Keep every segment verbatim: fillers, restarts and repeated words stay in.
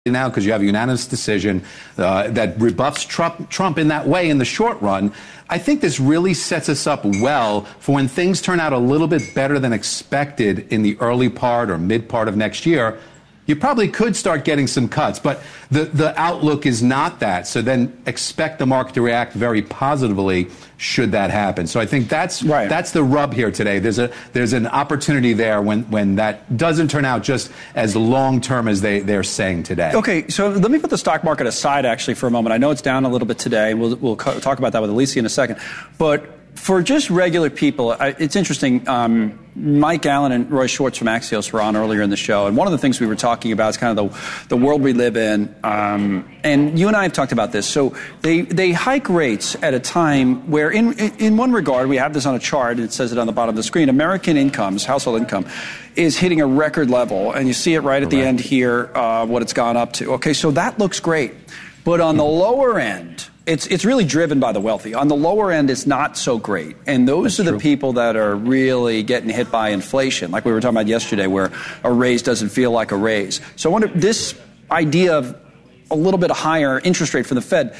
now because you have a unanimous decision uh, that rebuffs Trump, Trump in that way in the short run. I think this really sets us up well for when things turn out a little bit better than expected in the early part or mid part of next year. You probably could start getting some cuts, but the, the outlook is not that. So then expect the market to react very positively should that happen. So I think that's right. That's the rub here today. There's a there's an opportunity there when, when that doesn't turn out just as long-term as they, they're saying today. Okay, so let me put the stock market aside actually for a moment. I know it's down a little bit today. We'll, we'll talk about that with Alicia in a second. But for just regular people, it's interesting. Um, Mike Allen and Roy Schwartz from Axios were on earlier in the show, and one of the things we were talking about is kind of the the world we live in. Um, and you and I have talked about this. So they they hike rates at a time where, in in one regard, we have this on a chart. And it says it on the bottom of the screen. American incomes, household income, is hitting a record level, and you see it right at the end here, uh, what it's gone up to. Okay, so that looks great, but on the lower end. It's it's really driven by the wealthy. On the lower end, it's not so great. And those That's are the true. people that are really getting hit by inflation, like we were talking about yesterday, where a raise doesn't feel like a raise. So I wonder, this idea of a little bit higher interest rate for the Fed,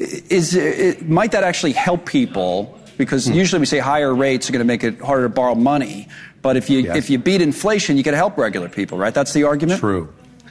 is it, might that actually help people? Because hmm. usually we say higher rates are going to make it harder to borrow money. But if you yes. if you beat inflation, you can help regular people, right? That's the argument? True.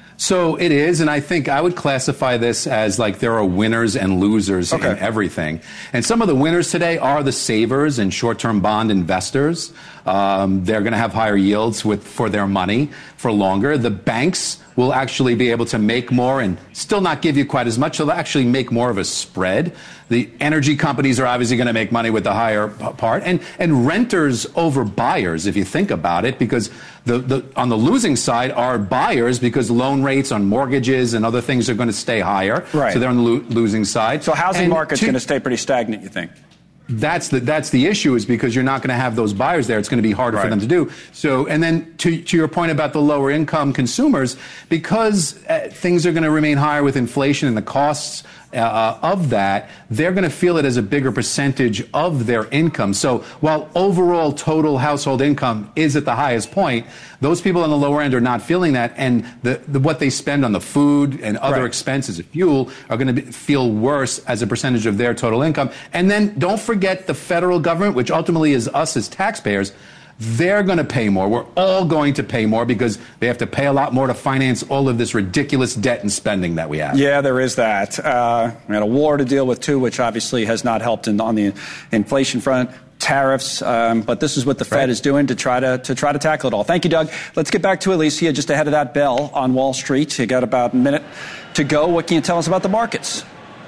So it is, and I think I would classify this as like there are winners and losers okay. in everything. And some of the winners today are the savers and short-term bond investors. Um, they're going to have higher yields with for their money for longer. The banks will actually be able to make more and still not give you quite as much. They'll actually make more of a spread. The energy companies are obviously going to make money with the higher part. And and renters over buyers, if you think about it, because the, the on the losing side are buyers because loan rates on mortgages and other things are going to stay higher. Right. So they're on the lo- losing side. So housing and market's to, going to stay pretty stagnant, you think? That's the that's the issue, is because you're not going to have those buyers there. It's going to be harder right. for them to do. So, and then to to your point about the lower income consumers, because uh, things are going to remain higher with inflation and the costs uh, of that, they're going to feel it as a bigger percentage of their income. So while overall total household income is at the highest point, those people on the lower end are not feeling that, and the, the what they spend on the food and other right. expenses of fuel are going to be, feel worse as a percentage of their total income. And then don't forget the federal government, which ultimately is us as taxpayers. They're going to pay more. We're all going to pay more because they have to pay a lot more to finance all of this ridiculous debt and spending that we have. Yeah, there is that. Uh, we had a war to deal with, too, which obviously has not helped in, on the inflation front. Tariffs, um, but this is what the Fed right. is doing to try to to try to tackle it all. Thank you, Doug. Let's get back to Alicia just ahead of that bell on Wall Street. You got about a minute to go. What can you tell us about the markets?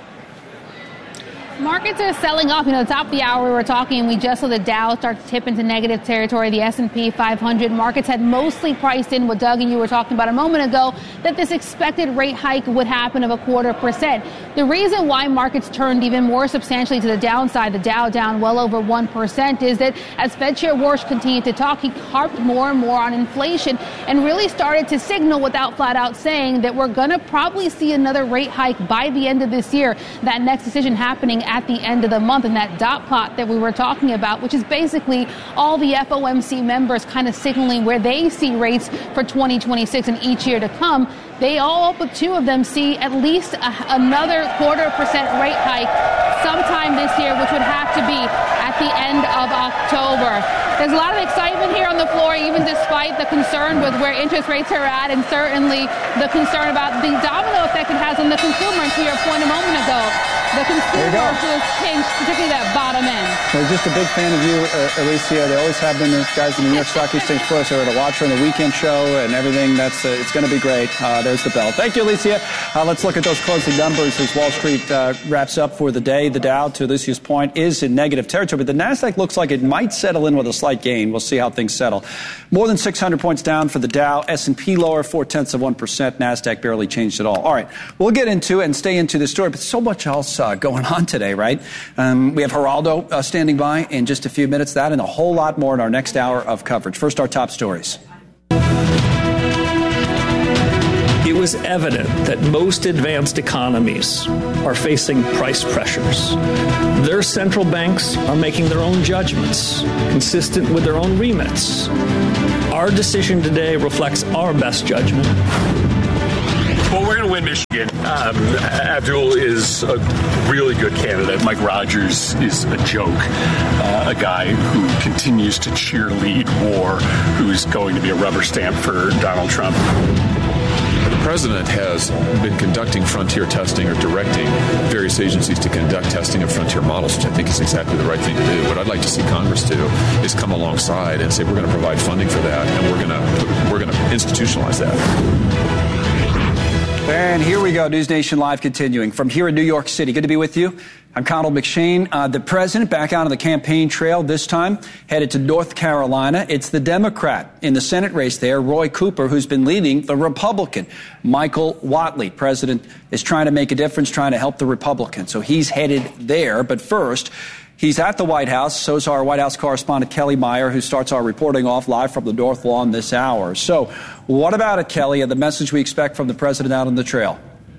Markets are selling off. You know, top of the hour we were talking, and we just saw the Dow start to tip into negative territory. The S and P five hundred markets had mostly priced in what Doug and you were talking about a moment ago, that this expected rate hike would happen of a quarter percent. The reason why markets turned even more substantially to the downside, the Dow down well over one percent, is that as Fed Chair Warsh continued to talk, he harped more and more on inflation and really started to signal without flat out saying that we're going to probably see another rate hike by the end of this year. That next decision happening at the end of the month, and that dot plot that we were talking about, which is basically all the F O M C members kind of signaling where they see rates for twenty twenty-six and each year to come. They all but two of them see at least a, another quarter percent rate hike sometime this year, which would have to be at the end of October. There's a lot of excitement here on the floor, even despite the concern with where interest rates are at, and certainly the concern about the domino effect it has on the consumer. And to your point a moment ago, the consumer was pinched, particularly that bottom end. We're just a big fan of you, uh, Alicia. They always have been, the guys in the New York Stock Exchange Plus. I were to watch her on the weekend show and everything. That's uh, it's going to be great. Uh, there's the bell. Thank you, Alicia. Uh, let's look at those closing numbers as Wall Street uh, wraps up for the day. The Dow, to Alicia's point, is in negative territory, but the Nasdaq looks like it might settle in with a slight gain. We'll see how things settle. More than six hundred points down for the Dow. S and P lower, four-tenths of one percent. Nasdaq barely changed at all. All right, we'll get into and stay into this story, but so much else uh, going on today, right? Um, we have Geraldo uh, standing by in just a few minutes. That and a whole lot more in our next hour of coverage. First, our top stories. It was evident that most advanced economies are facing price pressures. Their central banks are making their own judgments, consistent with their own remits. Our decision today reflects our best judgment. Well, we're going to win Michigan. Um, Abdul is a really good candidate. Mike Rogers is a joke, uh, a guy who continues to cheerlead war, who's going to be a rubber stamp for Donald Trump. The president has been conducting frontier testing or directing various agencies to conduct testing of frontier models, which I think is exactly the right thing to do. What I'd like to see Congress do is come alongside and say we're going to provide funding for that, and we're going to we're going to institutionalize that. And here we go, News Nation Live continuing from here in New York City. Good to be with you. I'm Conal McShane. Uh, the president back out on the campaign trail, this time headed to North Carolina. It's the Democrat in the Senate race there, Roy Cooper, who's been leading the Republican, Michael Whatley. President is trying to make a difference, trying to help the Republicans. So he's headed there. But first, he's at the White House. So is our White House correspondent, Kelly Meyer, who starts our reporting off live from the North Lawn this hour. So what about it, Kelly, and the message we expect from the president out on the trail?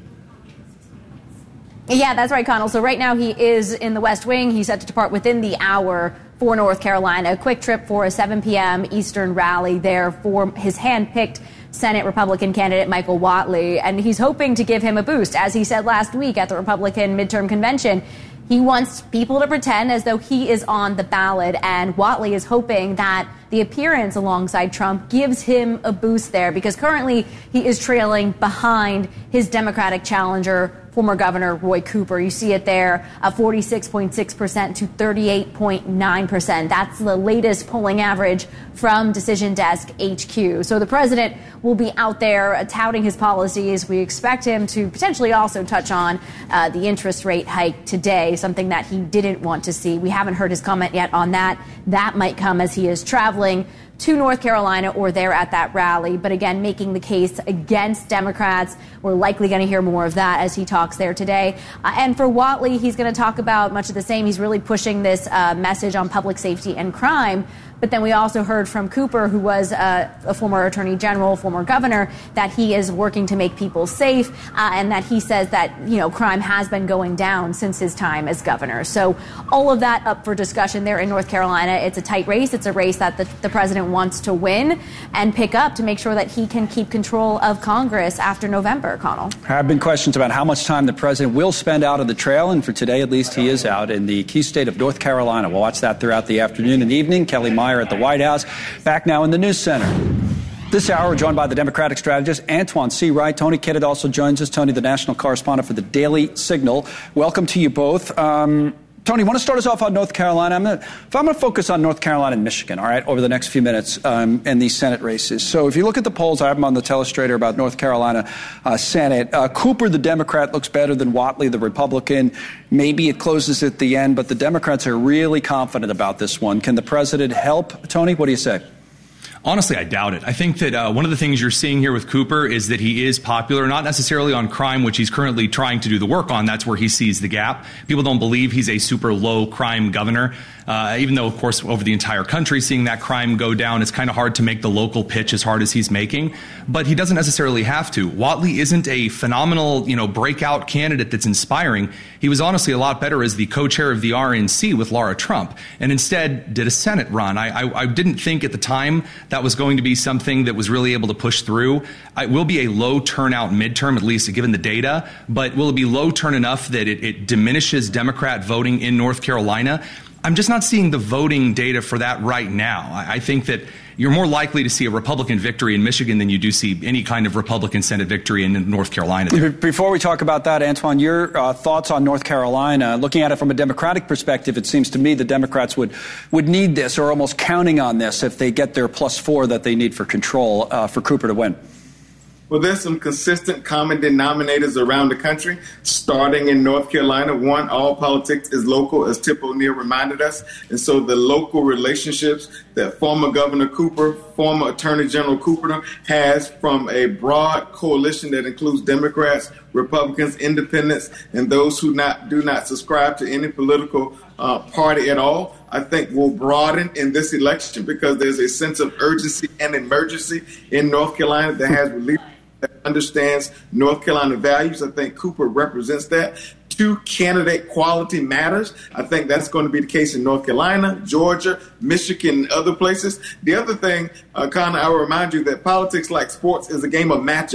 Yeah, that's right, Connell. So right now he is in the West Wing. He's set to depart within the hour for North Carolina. A quick trip for a seven p.m. Eastern rally there for his hand-picked Senate Republican candidate Michael Whatley. And he's hoping to give him a boost. As he said last week at the Republican midterm convention, he wants people to pretend as though he is on the ballot. And Whatley is hoping that the appearance alongside Trump gives him a boost there, because currently he is trailing behind his Democratic challenger, former Governor Roy Cooper. You see it there, uh, forty-six point six percent to thirty-eight point nine percent. That's the latest polling average from Decision Desk H Q. So the president will be out there uh, touting his policies. We expect him to potentially also touch on uh, the interest rate hike today, something that he didn't want to see. We haven't heard his comment yet on that. That might come as he is traveling to North Carolina or there at that rally. But again, making the case against Democrats. We're likely going to hear more of that as he talks there today. Uh, and for Whatley, he's going to talk about much of the same. He's really pushing this uh, message on public safety and crime. But then we also heard from Cooper, who was uh, a former attorney general, former governor, that he is working to make people safe, uh, and that he says that, you know, crime has been going down since his time as governor. So all of that up for discussion there in North Carolina. It's a tight race. It's a race that the, the president wants to win and pick up to make sure that he can keep control of Congress after November, Connell. There have been questions about how much time the president will spend out on the trail, and for today, at least, he is out in the key state of North Carolina. We'll watch that throughout the afternoon and evening. Kelly Meyer at the White House. Back now in the News Center. This hour, we're joined by the Democratic strategist, Antoine Seawright. Tony Kiddett also joins us. Tony, the national correspondent for the Daily Signal. Welcome to you both. Um, Tony, want to start us off on North Carolina? I'm gonna, if I'm going to focus on North Carolina and Michigan, all right, over the next few minutes um, and these Senate races. So if you look at the polls, I have them on the telestrator about North Carolina uh, Senate. Uh, Cooper, the Democrat, looks better than Whatley, the Republican. Maybe it closes at the end, but the Democrats are really confident about this one. Can the president help? Tony, what do you say? Honestly, I doubt it. I think that uh, one of the things you're seeing here with Cooper is that he is popular, not necessarily on crime, which he's currently trying to do the work on. That's where he sees the gap. People don't believe he's a super low crime governor, uh, even though, of course, over the entire country, seeing that crime go down, it's kind of hard to make the local pitch as hard as he's making. But he doesn't necessarily have to. Whatley isn't a phenomenal, you know, breakout candidate that's inspiring. He was honestly a lot better as the co-chair of the R N C with Laura Trump, and instead did a Senate run. I, I, I didn't think at the time that was going to be something that was really able to push through. It will be a low turnout midterm, at least given the data, but will it be low turn enough that it, it diminishes Democrat voting in North Carolina? I'm just not seeing the voting data for that right now. I, I think that you're more likely to see a Republican victory in Michigan than you do see any kind of Republican Senate victory in North Carolina. Before we talk about that, Antoine, your uh, thoughts on North Carolina, looking at it from a Democratic perspective, it seems to me the Democrats would, would need this, or almost counting on this, if they get their plus four that they need for control uh, for Cooper to win. Well, there's some consistent common denominators around the country, starting in North Carolina. One, all politics is local, as Tip O'Neill reminded us. And so the local relationships that former Governor Cooper, former Attorney General Cooper has from a broad coalition that includes Democrats, Republicans, independents, and those who not do not subscribe to any political uh, party at all, I think will broaden in this election, because there's a sense of urgency and emergency in North Carolina that has relief. That understands North Carolina values. I think Cooper represents that. Two, candidate quality matters. I think that's going to be the case in North Carolina, Georgia, Michigan, and other places. The other thing, uh, Connor, I will remind you that politics, like sports, is a game of matchups.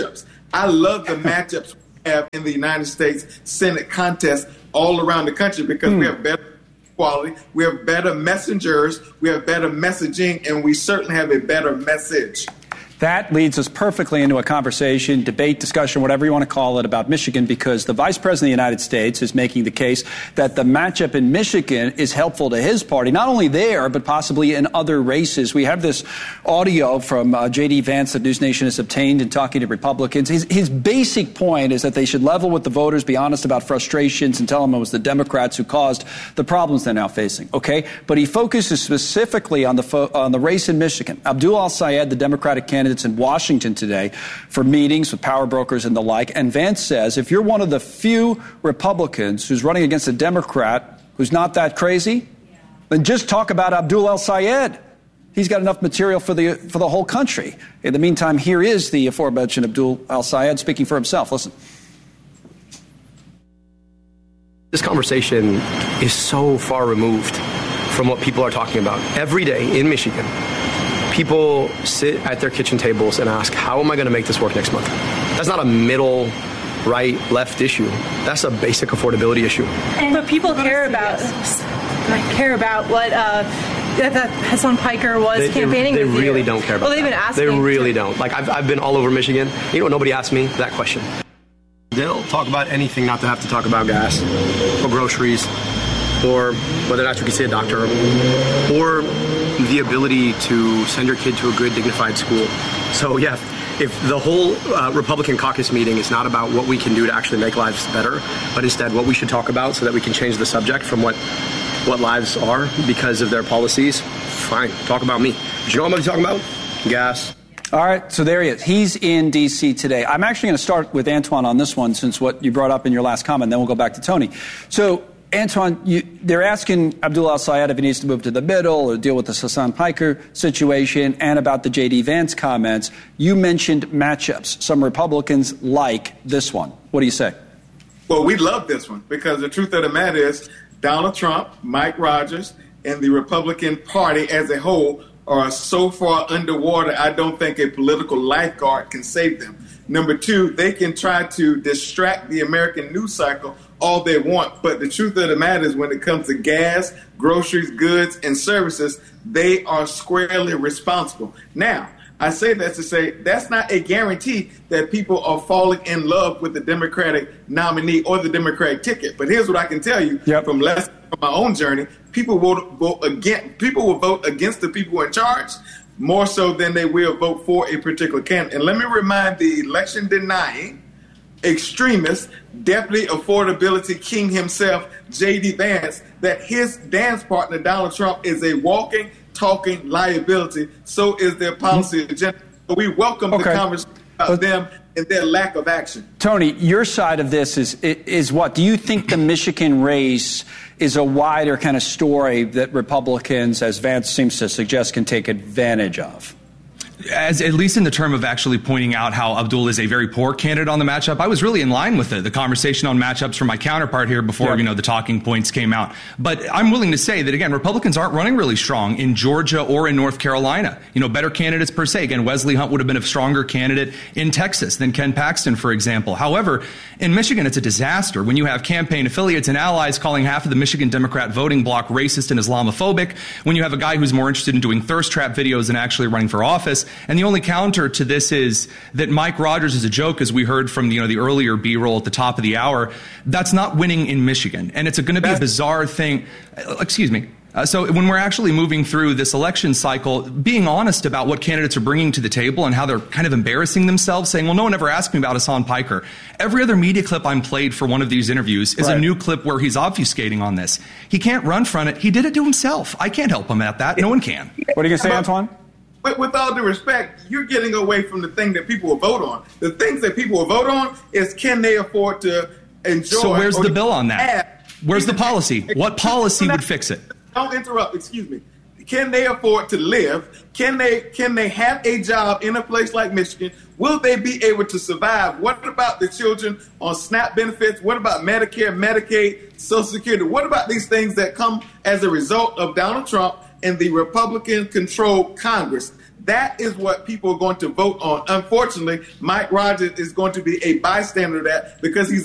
I love the matchups we have in the United States Senate contest all around the country because mm. we have better quality, we have better messengers, we have better messaging, and we certainly have a better message. That leads us perfectly into a conversation, debate, discussion, whatever you want to call it, about Michigan, because the Vice President of the United States is making the case that the matchup in Michigan is helpful to his party, not only there, but possibly in other races. We have this audio from uh, J D. Vance that News Nation has obtained in talking to Republicans. His, his basic point is that they should level with the voters, be honest about frustrations, and tell them it was the Democrats who caused the problems they're now facing. Okay? But he focuses specifically on the, fo- on the race in Michigan. Abdul al-Sayed, the Democratic candidate, in Washington today for meetings with power brokers and the like. And Vance says if you're one of the few Republicans who's running against a Democrat who's not that crazy, then just talk about Abdul al-Sayed. He's got enough material for the for the whole country. In the meantime, here is the aforementioned Abdul al-Sayed speaking for himself. Listen. This conversation is so far removed from what people are talking about. Every day in Michigan, people sit at their kitchen tables and ask, how am I going to make this work next month? That's not a middle, right, left issue. That's a basic affordability issue. But people care about care about what uh, that Hassan Piker was they, campaigning They, they with really you. don't care about Well, they've been that. asking. They really to. don't. Like, I've, I've been all over Michigan. You know what? Nobody asked me that question. They'll talk about anything not to have to talk about gas or groceries or whether or not you can see a doctor or the ability to send your kid to a good, dignified school. So, yeah, if the whole uh, Republican caucus meeting is not about what we can do to actually make lives better, but instead what we should talk about so that we can change the subject from what what lives are because of their policies, fine, talk about me. But you know what I'm talking about? Gas. All right, so there he is. He's in D C today. I'm actually going to start with Antoine on this one since what you brought up in your last comment, then we'll go back to Tony. So, Antoine, you, they're asking Abdul al-Sayed if he needs to move to the middle or deal with the Hassan Piker situation and about the J D. Vance comments. You mentioned matchups. Some Republicans like this one. What do you say? Well, we love this one because the truth of the matter is Donald Trump, Mike Rogers, and the Republican Party as a whole are so far underwater, I don't think a political lifeguard can save them. Number two, they can try to distract the American news cycle all they want. But the truth of the matter is when it comes to gas, groceries, goods, and services, they are squarely responsible. Now, I say that to say that's not a guarantee that people are falling in love with the Democratic nominee or the Democratic ticket. But here's what I can tell you yep. from less from my own journey. People will vote against, people will vote against the people in charge more so than they will vote for a particular candidate. And let me remind the election denying extremist, deputy affordability king himself, J D. Vance, that his dance partner, Donald Trump, is a walking, talking liability. So is their policy mm-hmm. agenda. So we welcome okay. the conversation about them and their lack of action. Tony, your side of this is is what? Do you think the Michigan race is a wider kind of story that Republicans, as Vance seems to suggest, can take advantage of? As at least in the term of actually pointing out how Abdul is a very poor candidate on the matchup, I was really in line with it. The conversation on matchups from my counterpart here before, yeah. you know, the talking points came out. But I'm willing to say that, again, Republicans aren't running really strong in Georgia or in North Carolina. You know, better candidates per se. Again, Wesley Hunt would have been a stronger candidate in Texas than Ken Paxton, for example. However, in Michigan, it's a disaster when you have campaign affiliates and allies calling half of the Michigan Democrat voting bloc racist and Islamophobic, when you have a guy who's more interested in doing thirst trap videos than actually running for office. And the only counter to this is that Mike Rogers is a joke, as we heard from the, you know, the earlier B-roll at the top of the hour. That's not winning in Michigan. And it's going to be a bizarre thing. Excuse me. Uh, so when we're actually moving through this election cycle, being honest about what candidates are bringing to the table and how they're kind of embarrassing themselves, saying, well, no one ever asked me about Hassan Piker. Every other media clip I'm played for one of these interviews is right. a new clip where he's obfuscating on this. He can't run from it. He did it to himself. I can't help him at that. No one can. What are you going to say, Antoine? But with all due respect, you're getting away from the thing that people will vote on. The things that people will vote on is can they afford to enjoy. So where's the bill on that? Where's the policy? What policy would fix it? Don't interrupt. Excuse me. Can they afford to live? Can they can they have a job in a place like Michigan? Will they be able to survive? What about the children on SNAP benefits? What about Medicare, Medicaid, Social Security? What about these things that come as a result of Donald Trump and the Republican-controlled Congress? That is what people are going to vote on. Unfortunately, Mike Rogers is going to be a bystander to that because he's